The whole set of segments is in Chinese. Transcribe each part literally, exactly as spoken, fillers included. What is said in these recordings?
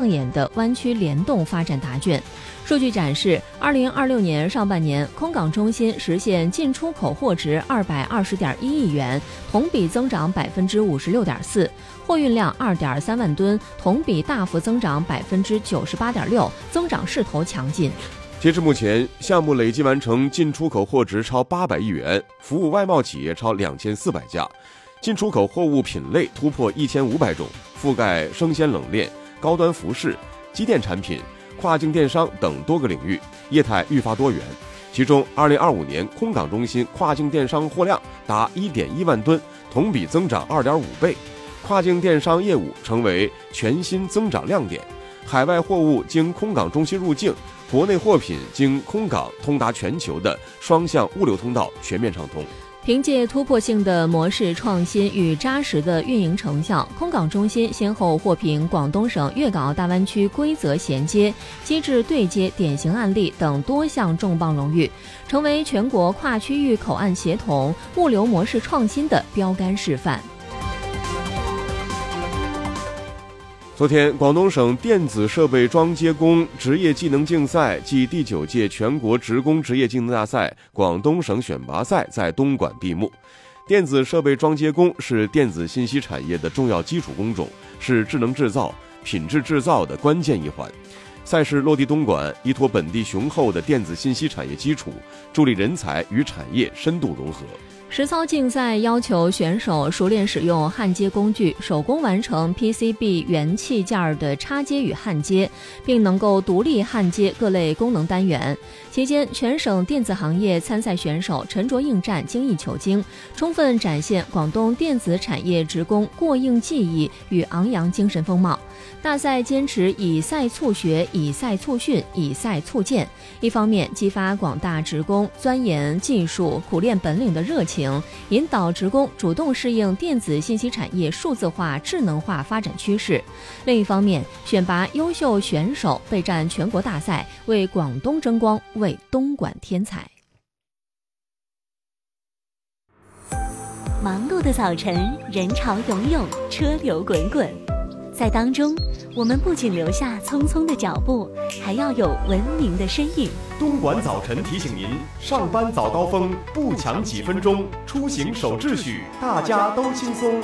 亮眼的湾区联动发展答卷。数据展示，二零二六年上半年，空港中心实现进出口货值二百二十点一亿元，同比增长百分之五十六点四，货运量二点三万吨，同比大幅增长百分之九十八点六，增长势头强劲。 截至目前，项目累计完成进出口货值超八百亿元，服务外贸企业超两千四百家，进出口货物品类突破一千五百种，覆盖生鲜冷链、高端服饰、机电产品、跨境电商等多个领域，业态愈发多元。其中，二零二五年空港中心跨境电商货量达一点一万吨，同比增长二点五倍，跨境电商业务成为全新增长亮点。海外货物经空港中心入境，国内货品经空港通达全球的双向物流通道全面畅通。 凭借突破性的模式创新与扎实的运营成效，空港中心先后获评广东省粤港澳大湾区规则衔接、机制对接典型案例等多项重磅荣誉，成为全国跨区域口岸协同、物流模式创新的标杆示范。 昨天，广东省电子设备装接工职业技能竞赛暨第九届全国职工职业技能大赛广东省选拔赛在东莞闭幕。电子设备装接工是电子信息产业的重要基础工种，是智能制造、品质制造的关键一环。赛事落地东莞，依托本地雄厚的电子信息产业基础，助力人才与产业深度融合。 实操竞赛要求选手熟练使用焊接工具，手工完成 P C B 元器件的插接与焊接，并能够独立焊接各类功能单元。期间，全省电子行业参赛选手沉着应战，精益求精，充分展现广东电子产业职工过硬技艺与昂扬精神风貌。大赛坚持以赛促学、以赛促训、以赛促建，一方面激发广大职工钻研技术、苦练本领的热情，引导职工主动适应电子信息产业数字化、智能化发展趋势；另一方面，选拔优秀选手备战全国大赛，为广东争光，为东莞添彩。 忙碌的早晨，人潮涌涌，车流滚滚，在当中，我们不仅留下匆匆的脚步，还要有文明的身影。 东莞早晨提醒您：上班早高峰，不抢几分钟；出行守秩序，大家都轻松。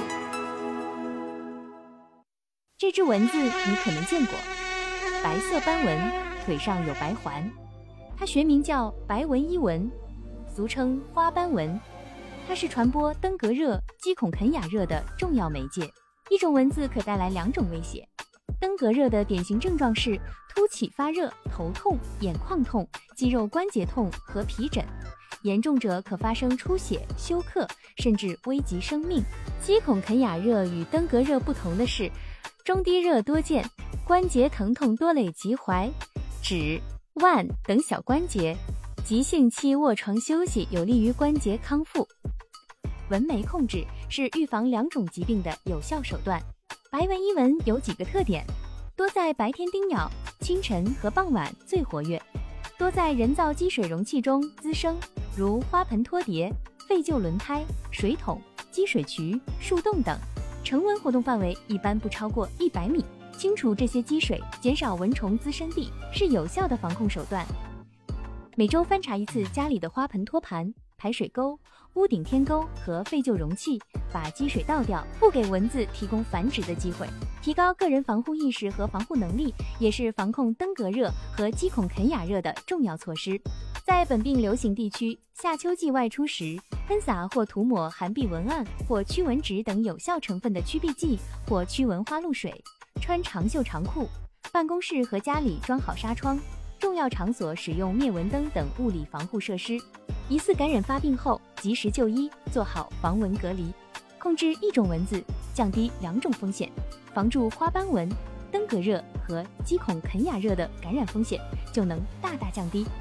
这只蚊子你可能见过，白色斑纹，腿上有白环，它学名叫白纹伊蚊，俗称花斑蚊。它是传播登革热、鸡孔肯雅热的重要媒介。一种蚊子可带来两种威胁。登革热的典型症状是突起发热、头痛、眼眶痛、肌肉关节痛和皮疹，严重者可发生出血、休克，甚至危及生命。鸡孔肯雅热与登革热不同的是，中低热多见，关节疼痛多累及踝、指、腕等小关节，急性期卧床休息有利于关节康复。蚊媒控制是预防两种疾病的有效手段。白纹伊蚊有几个特点：多在白天叮咬，清晨和傍晚最活跃；多在人造积水容器中滋生，如花盆拖碟、废旧轮胎、水桶、积水渠、树洞等。成蚊活动范围一般不超过一百米。清除这些积水，减少蚊虫滋生地，是有效的防控手段。每周翻查一次家里的花盆托盘、排水沟、屋顶天沟和废旧容器，把积水倒掉，不给蚊子提供繁殖的机会。提高个人防护意识和防护能力，也是防控登革热和鸡孔肯雅热的重要措施。在本病流行地区，夏秋季外出时，喷洒或涂抹含避蚊胺或驱蚊酯等有效成分的驱避剂或驱蚊花露水，穿长袖长裤，办公室和家里装好纱窗，重要场所使用灭蚊灯等物理防护设施。疑似感染发病后，及时就医，做好防蚊隔离。控制一种蚊子，降低两种风险，防住花斑蚊、登革热和鸡孔肯雅热的感染风险，就能大大降低。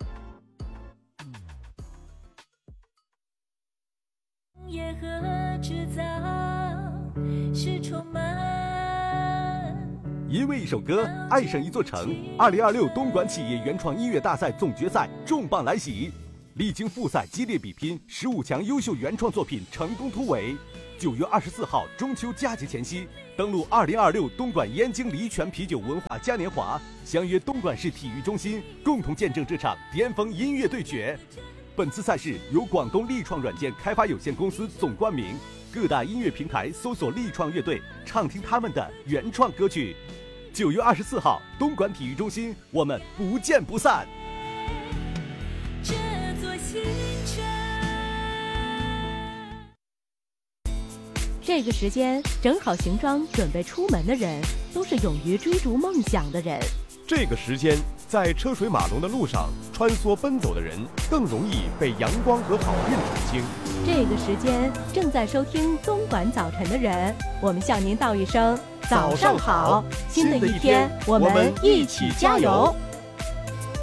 业和制造是充满， 因为一首歌爱上一座城。二零二六东莞企业原创音乐大赛总决赛重磅来袭，历经复赛激烈比拼，十五强优秀原创作品成功突围。九月二十四号中秋佳节前夕， 登陆二零二六东莞燕京梨泉啤酒文化嘉年华，相约东莞市体育中心，共同见证这场巅峰音乐对决。本次赛事由广东力创软件开发有限公司总冠名，各大音乐平台搜索力创乐队，畅听他们的原创歌曲。九月二十四号，东莞体育中心，我们不见不散。 这座新城。 这个时间整好行装准备出门的人，都是勇于追逐梦想的人。 这个时间，在车水马龙的路上穿梭奔走的人，更容易被阳光和好运宠幸。 这个时间，正在收听东莞早晨的人，我们向您道一声早上好。新的一天，我们一起加油。